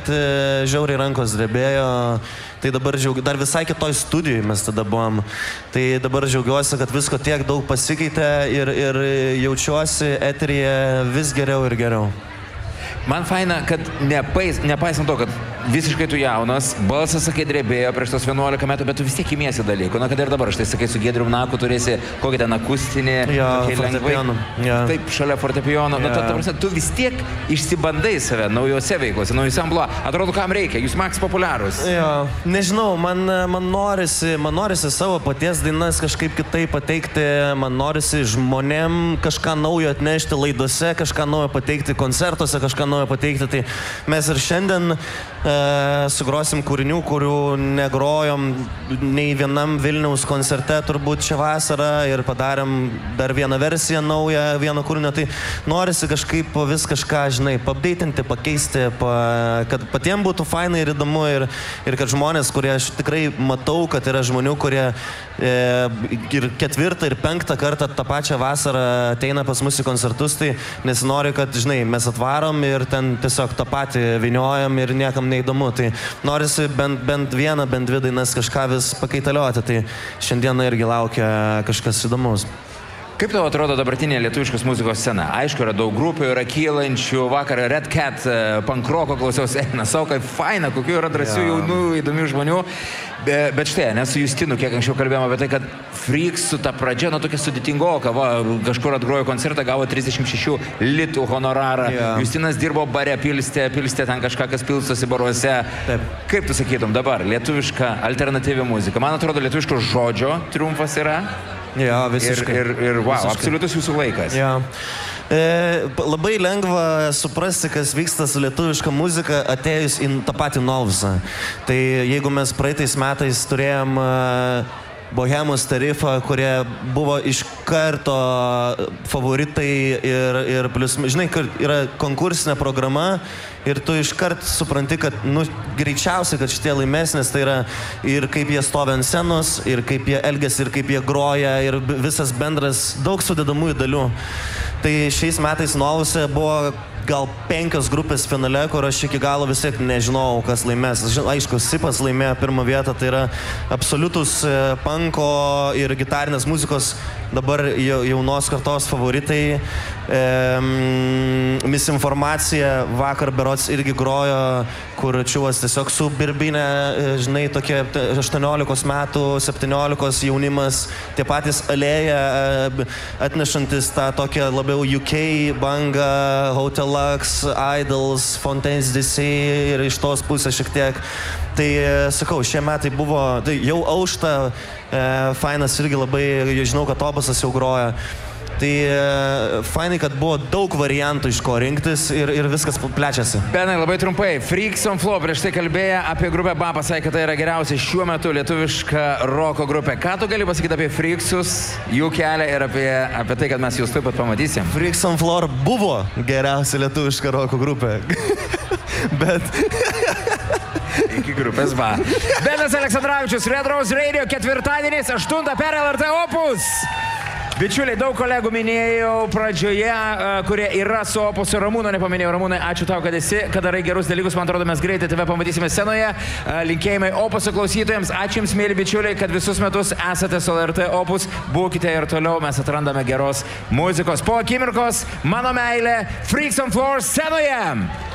savaitę žiauriai rankos drebėjo, tai dabar dar visai kitoj studijoj mes tada buvom. Tai dabar džiaugiuosi, kad visko tiek daug pasikeitė ir jaučiuosi eteryje vis geriau ir geriau. Man faina, kad nepaisant to, kad visiškai tu jaunas, balsas, sakai, drebėjo prieš tos 11 metų, bet tu vis tiek imiesi dalykų. Na, kad ir dabar, štai sakai, su Giedrium Naku turėsi kokį ten akustinį, fortepijoną. Taip, šalia fortepijono. Na, ta prasme, tu vis tiek išsibandai save naujose veiklose, naujose amplua. Atrodo, kam reikia, jūs maks populiarūs. Nežinau, man norisi savo paties dainas kažkaip kitaip pateikti, man norisi žmonėm kažką naujo atnešti laidose, kažką naujo pateikti koncertuose, kažką naujo pateikti. Tai mes ir šiandien sugrosim kūrinių, kurių negrojom nei vienam Vilniaus koncerte turbūt šią vasarą ir padarėm dar vieną versiją naują, vieno kūrinio. Tai norisi kažkaip vis kažką, žinai, paupdeitinti, pakeisti, kad patiems būtų fainai ir įdomu ir kad žmonės, kurie aš tikrai matau, kad yra žmonių, kurie ir 4. ir 5. kartą tą pačią vasarą ateina pas mus į koncertus, tai nesinori, kad, žinai, mes atvarom ir ten tiesiog tą patį vyniojam ir niekam neįdomu. Tai norisi bent vieną, bent 2 dainas kažką vis pakaitalioti. Tai šiandieną irgi laukia kažkas įdomus. Kaip tau atrodo dabartinė lietuviškos muzikos scena? Aišku, yra daug grupių, yra kylančių. Vakar Red Cat, pankroko klausiausi, Saukai, faina, kokių yra drąsių, jaunų, įdomių žmonių. Bet štai, nes su Justinu, kiek anksčiau kalbėjome apie tai, kad Freaksų ta pradžia, tokia sudėtingoka, kažkur atgrojo koncertą, gavo 36 litų honorarą. Justinas dirbo bare, pilstė ten kažką, kas pilstosi baruose. Taip. Kaip tu sakytum dabar, lietuviška alternatyvi muzika? Man atrodo, lietuviško žodžio triumfas yra. Visiškai. Ir wow, absoliutus jūsų laikas. Labai lengva suprasti, kas vyksta su lietuviška muzika atėjus į tą patį Novusą. Tai jeigu mes praeitais metais turėjom Bohemos tarifą, kurie buvo iš karto favoritai ir plius, žinai, yra konkursinė programa ir tu iškart supranti, kad, greičiausiai, kad šitie laimės, nes tai yra ir kaip jie stovi ant scenos, ir kaip jie elgiasi, ir kaip jie groja, ir visas bendras daug sudedamųjų dalių. Tai šiais metais Novuse buvo gal 5 grupės finale, kur aš iki galo vis tiek nežinau, kas laimės. Aišku, Sipas laimėjo 1 vietą, tai yra absoliutus panko ir gitarinės muzikos dabar jaunos kartos favoritai. Misinformacija vakar berods irgi grojo, kur Čiuvas tiesiog su birbinė, žinai, tokie 18 metų, 17 jaunimas, tie patys Alėja, atnešantis tą tokią labiau UK bangą, Hotel Lux, Idols, Fontaines DC ir iš tos pusės šiek tiek. Tai, sakau, šie metai buvo, tai jau aušta, fainas irgi labai, žinau, kad Tobasas jau groja. Tai fainai, kad buvo daug variantų iš ko rinktis ir viskas plečiasi. Benai, labai trumpai, Freaks on Floor prieš tai kalbėję apie grupę BAPA, sakė, kad tai yra geriausia šiuo metu lietuviška roko grupė. Ką tu gali pasakyti apie Freaksus, jų kelią ir apie tai, kad mes jūs taip pat pamatysim? Freaks on Floor buvo geriausia lietuviška roko grupė. Bet... Iki grupės va. Benas Aleksandravičius, Red Rose Radio, 4-dieniais, 8 per LRT Opus. Bičiuliai, daug kolegų minėjau pradžioje, kurie yra su Opusu. Ramūno nepaminėjau. Ramūnai, ačiū tau, kad esi, kad darai gerus dalykus. Man atrodo, mes greitai tave pamatysime scenoje. Linkėjimai Opuso klausytojams. Ačiū jums, mėly bičiuliai, kad visus metus esate su LRT Opus. Būkite ir toliau, mes atrandame geros muzikos. Po akimirkos, mano meilė, Freaks on Floor scenoje.